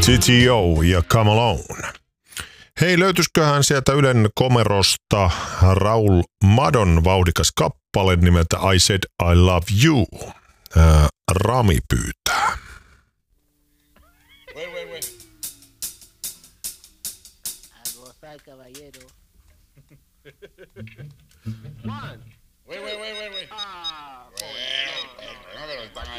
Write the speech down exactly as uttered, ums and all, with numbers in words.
T T O ja Come Alone. Hei, löytyisiköhän sieltä Ylen komerosta Raul Madon vauhdikas kappale nimeltä I Said I Love You. Ää, Rami pyytää. Wait, wait, wait. A gozar, caballero. One. Wait, wait, wait, wait, wait. Ah.